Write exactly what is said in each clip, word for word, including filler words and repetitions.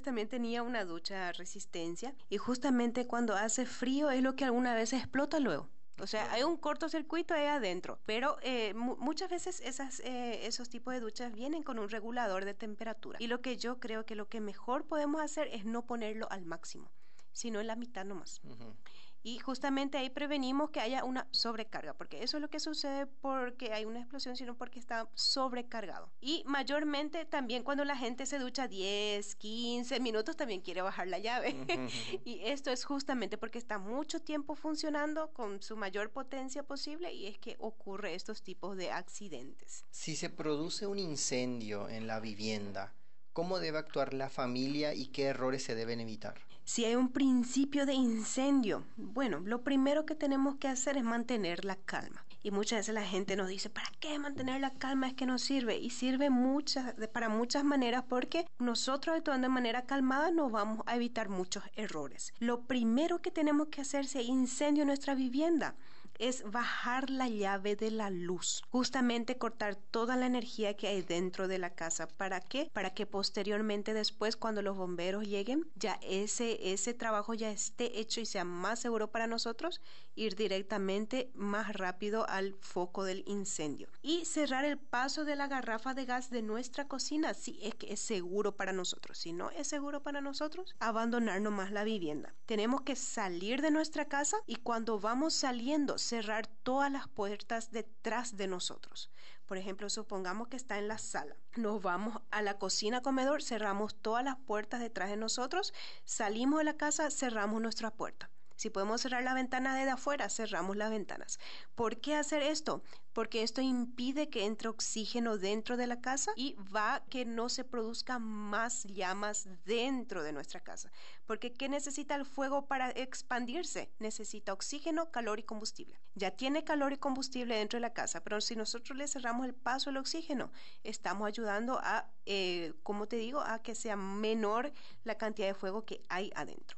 también tenía una ducha a resistencia y justamente cuando hace frío es lo que alguna vez explota luego. O sea, hay un cortocircuito ahí adentro, pero eh, mu- muchas veces esas, eh, esos tipos de duchas vienen con un regulador de temperatura. Y lo que yo creo que lo que mejor podemos hacer es no ponerlo al máximo, sino en la mitad nomás. Ujú. Y justamente ahí prevenimos que haya una sobrecarga, porque eso es lo que sucede porque hay una explosión, sino porque está sobrecargado. Y mayormente también cuando la gente se ducha diez, quince minutos, también quiere bajar la llave. Ujú. Y esto es justamente porque está mucho tiempo funcionando con su mayor potencia posible y es que ocurre estos tipos de accidentes. Si se produce un incendio en la vivienda, ¿cómo debe actuar la familia y qué errores se deben evitar? Si hay un principio de incendio, bueno, lo primero que tenemos que hacer es mantener la calma. Y muchas veces la gente nos dice, ¿para qué mantener la calma? Es que no sirve. Y sirve muchas, de- para muchas maneras porque nosotros actuando de manera calmada nos vamos a evitar muchos errores. Lo primero que tenemos que hacer si hay incendio en nuestra vivienda es bajar la llave de la luz. Justamente cortar toda la energía que hay dentro de la casa. ¿Para qué? Para que posteriormente después cuando los bomberos lleguen ya ese, ese trabajo ya esté hecho y sea más seguro para nosotros ir directamente más rápido al foco del incendio. Y cerrar el paso de la garrafa de gas de nuestra cocina si es que es seguro para nosotros. Si no es seguro para nosotros, abandonar nomás la vivienda. Tenemos que salir de nuestra casa y cuando vamos saliendo cerrar todas las puertas detrás de nosotros. Por ejemplo, supongamos que está en la sala. Nos vamos a la cocina, comedor, cerramos todas las puertas detrás de nosotros, salimos de la casa, cerramos nuestra puerta. Si podemos cerrar la ventana desde afuera, cerramos las ventanas. ¿Por qué hacer esto? Porque esto impide que entre oxígeno dentro de la casa y va a que no se produzcan más llamas dentro de nuestra casa. Porque ¿qué necesita el fuego para expandirse? Necesita oxígeno, calor y combustible. Ya tiene calor y combustible dentro de la casa, pero si nosotros le cerramos el paso al oxígeno, estamos ayudando a, eh, como te digo, a que sea menor la cantidad de fuego que hay adentro.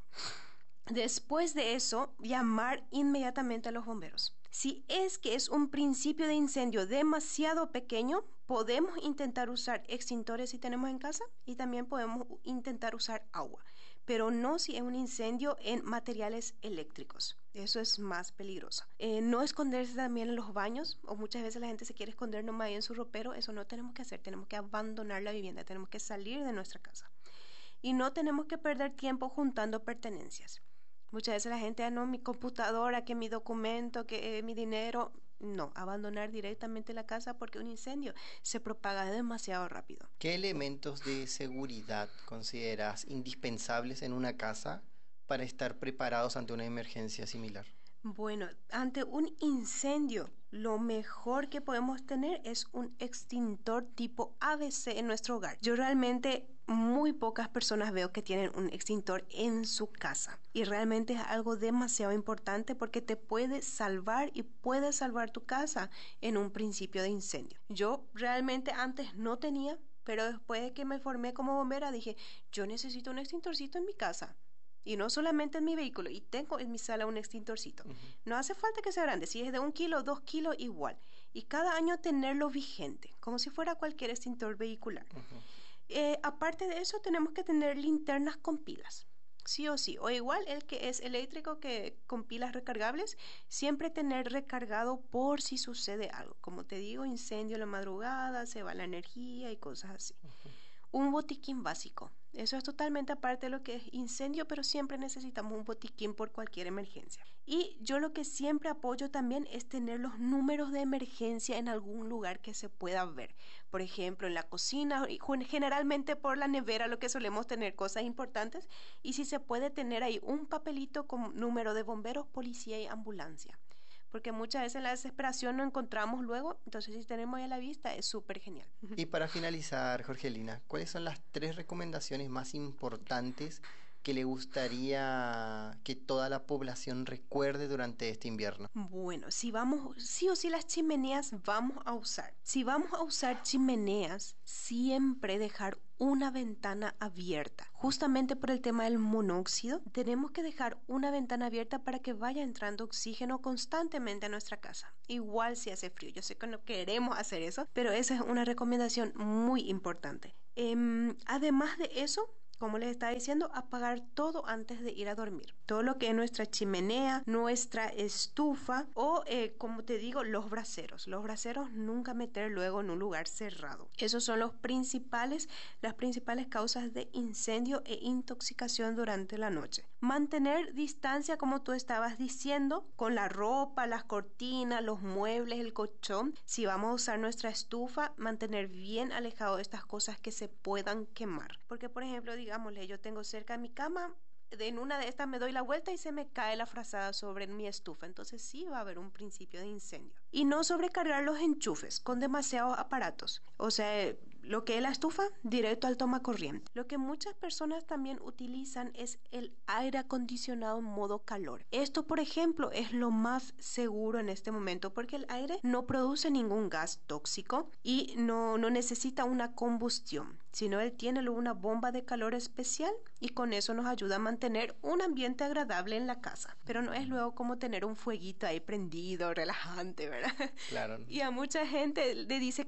Después de eso, llamar inmediatamente a los bomberos. Si es que es un principio de incendio demasiado pequeño, podemos intentar usar extintores si tenemos en casa y también podemos intentar usar agua, pero no si es un incendio en materiales eléctricos. Eso es más peligroso. Eh, no esconderse también en los baños, o muchas veces la gente se quiere esconder nomás ahí en su ropero. Eso no tenemos que hacer, tenemos que abandonar la vivienda, tenemos que salir de nuestra casa. Y no tenemos que perder tiempo juntando pertenencias. Muchas veces la gente, ah, no, mi computadora, que mi documento, que eh, mi dinero. No, abandonar directamente la casa porque un incendio se propaga demasiado rápido. ¿Qué elementos de seguridad consideras indispensables en una casa para estar preparados ante una emergencia similar? Bueno, ante un incendio, lo mejor que podemos tener es un extintor tipo A B C en nuestro hogar. Yo realmente muy pocas personas veo que tienen un extintor en su casa y realmente es algo demasiado importante porque te puede salvar y puede salvar tu casa en un principio de incendio. Yo realmente antes no tenía, pero después de que me formé como bombera dije, yo necesito un extintorcito en mi casa. Y no solamente en mi vehículo, y tengo en mi sala un extintorcito. Uh-huh. No hace falta que sea grande, si es de un kilo o dos kilos, igual. Y cada año tenerlo vigente, como si fuera cualquier extintor vehicular. Uh-huh. Eh, aparte de eso, tenemos que tener linternas con pilas. Sí o sí, o igual el que es eléctrico que con pilas recargables, siempre tener recargado por si sucede algo. Como te digo, incendio en la madrugada, se va la energía y cosas así. Uh-huh. Un botiquín básico. Eso es totalmente aparte de lo que es incendio, pero siempre necesitamos un botiquín por cualquier emergencia. Y yo lo que siempre apoyo también es tener los números de emergencia en algún lugar que se pueda ver. Por ejemplo, en la cocina, generalmente por la nevera lo que solemos tener cosas importantes. Y si se puede tener ahí un papelito con número de bomberos, policía y ambulancia. Porque muchas veces en la desesperación no encontramos luego, entonces si tenemos ahí a la vista es súper genial. Y para finalizar, Jorgelina, ¿cuáles son las tres recomendaciones más importantes que le gustaría que toda la población recuerde durante este invierno? Bueno, si vamos, sí o sí las chimeneas vamos a usar. Si vamos a usar chimeneas, siempre dejar una ventana abierta. Justamente por el tema del monóxido, tenemos que dejar una ventana abierta para que vaya entrando oxígeno constantemente a nuestra casa. Igual si hace frío. Yo sé que no queremos hacer eso, pero esa es una recomendación muy importante. Eh, además de eso, como les estaba diciendo, apagar todo antes de ir a dormir. Todo lo que es nuestra chimenea, nuestra estufa o, eh, como te digo, los braseros. Los braseros nunca meter luego en un lugar cerrado. Esos son los principales, las principales causas de incendio e intoxicación durante la noche. Mantener distancia, como tú estabas diciendo, con la ropa, las cortinas, los muebles, el colchón. Si vamos a usar nuestra estufa, mantener bien alejado de estas cosas que se puedan quemar. Porque, por ejemplo, digámosle, yo tengo cerca de mi cama, en una de estas me doy la vuelta y se me cae la frazada sobre mi estufa. Entonces sí va a haber un principio de incendio. Y no sobrecargar los enchufes con demasiados aparatos. O sea, lo que es la estufa, directo al tomacorriente. Lo que muchas personas también utilizan es el aire acondicionado en modo calor. Esto, por ejemplo, es lo más seguro en este momento porque el aire no produce ningún gas tóxico y no, no necesita una combustión, sino él tiene una bomba de calor especial y con eso nos ayuda a mantener un ambiente agradable en la casa. Pero no es luego como tener un fueguito ahí prendido, relajante, ¿verdad? Claro. Y a mucha gente le dice